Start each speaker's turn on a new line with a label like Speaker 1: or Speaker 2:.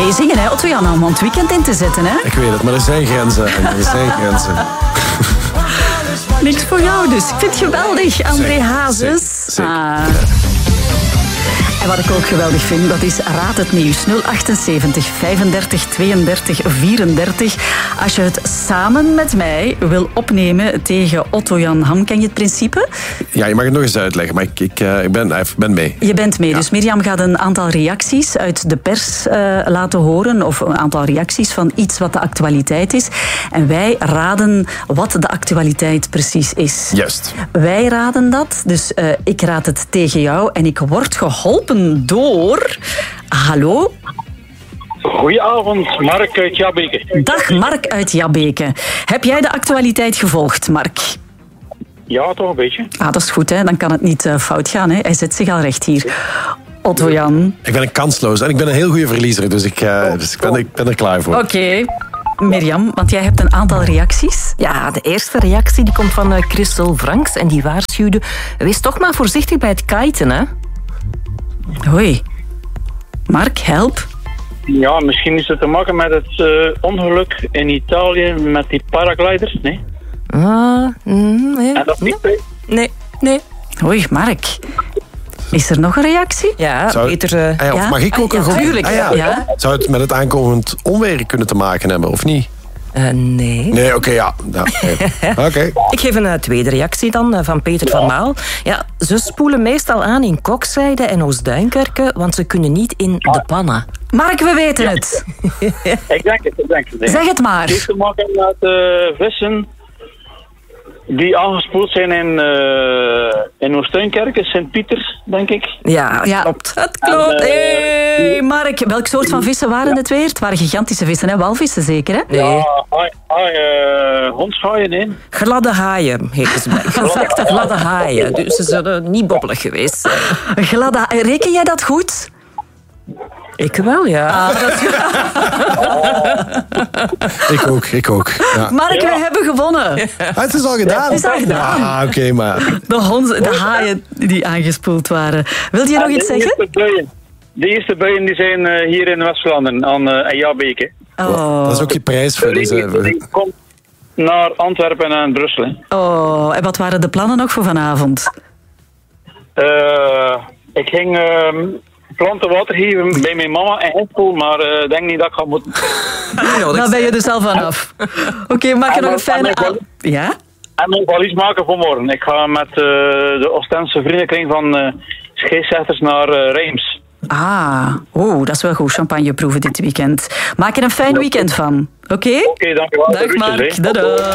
Speaker 1: meezingen, hè, Otto-Jan, om het weekend in te zetten, hè?
Speaker 2: Ik weet het, maar er zijn grenzen. Er zijn grenzen.
Speaker 1: Niks voor jou dus. Ik vind het geweldig, André Hazes.
Speaker 2: Zeker.
Speaker 1: En wat ik ook geweldig vind, dat is Raad het Nieuws. 078 35 32 34. Als je het samen met mij wil opnemen tegen Otto-Jan Ham. Ken je het principe?
Speaker 2: Ja, je mag het nog eens uitleggen, maar ik ben mee.
Speaker 1: Je bent mee. Ja. Dus Mirjam gaat een aantal reacties uit de pers laten horen. Of een aantal reacties van iets wat de actualiteit is. En wij raden wat de actualiteit precies is.
Speaker 2: Juist.
Speaker 1: Wij raden dat. Dus ik raad het tegen jou. En ik word geholpen door... Hallo?
Speaker 3: Goedenavond, Mark uit Jabbeke.
Speaker 1: Dag, Mark uit Jabbeke. Heb jij de actualiteit gevolgd, Mark?
Speaker 3: Ja, toch een beetje.
Speaker 1: Dat is goed, hè? Dan kan het niet fout gaan. Hè? Hij zet zich al recht hier. Otto-Jan.
Speaker 2: Ik ben een kansloos en ik ben een heel goede verliezer, dus ik ben er klaar voor.
Speaker 1: Oké. Mirjam, want jij hebt een aantal reacties.
Speaker 4: Ja, de eerste reactie die komt van Christel Franks en die waarschuwde: wees toch maar voorzichtig bij het kiten, hè?
Speaker 1: Hoi. Mark, help.
Speaker 3: Ja, misschien is het te maken met het ongeluk in Italië met die paragliders, nee?
Speaker 4: Nee.
Speaker 3: En dat niet?
Speaker 4: Nee.
Speaker 1: Hoi, Mark. Is er nog een reactie?
Speaker 4: Ja, Peter...
Speaker 2: Of mag ik ook een gok?
Speaker 1: Tuurlijk. Ja.
Speaker 2: Zou het met het aankomend onweer kunnen te maken hebben, of niet?
Speaker 4: Nee.
Speaker 2: Nee, oké, ja. Oké.
Speaker 4: Ik geef een tweede reactie dan van Peter van Maal. Ja, ze spoelen meestal aan in Kokzijde en Oost-Duinkerke, want ze kunnen niet in de pannen.
Speaker 1: Mark, we weten het.
Speaker 3: Ik denk het.
Speaker 1: Zeg het maar.
Speaker 3: Het heeft te maken met vissen die aangespoeld zijn in Oost-Duinkerke, Sint-Pieter, denk ik.
Speaker 4: Ja, klopt.
Speaker 1: Het klopt. Hey, Mark, welk soort van vissen waren het weer? Het waren gigantische vissen, hè? Walvissen zeker, hè?
Speaker 4: Nee.
Speaker 3: Ja, hondschaaien, nee.
Speaker 4: Gladde haaien heten ze bij. Gevlekte gladde haaien. Dus ze zullen niet bobbelig geweest zijn.
Speaker 1: Reken jij dat goed?
Speaker 4: Ik wel, ja.
Speaker 2: Ik ook. Ja.
Speaker 1: Mark, we hebben gewonnen.
Speaker 2: Het is al gedaan.
Speaker 1: Het is al gedaan.
Speaker 2: Oké, maar...
Speaker 1: De haaien die aangespoeld waren. Wil je nog iets zeggen?
Speaker 3: De eerste buien die zijn hier in West-Vlaanderen, aan Jabbeke.
Speaker 1: Oh.
Speaker 2: Dat is ook je prijs voor deze...
Speaker 3: Die komt naar Antwerpen en Brussel.
Speaker 1: En wat waren de plannen nog voor vanavond?
Speaker 3: Ik ging planten water geven bij mijn mama en Henspoel, maar ik denk niet dat ik ga moeten.
Speaker 1: Daar ben je dus al vanaf. Oké, maak je nog een fijne... Ja?
Speaker 3: En mijn valies maken voor morgen. Ik ga met de Oostense vriendenkring van scheidsrechters naar Reims.
Speaker 1: Dat is wel goed. Champagne proeven dit weekend. Maak er een fijn weekend van. Oké?
Speaker 3: Oké, dankjewel.
Speaker 1: Dag Mark. Doei.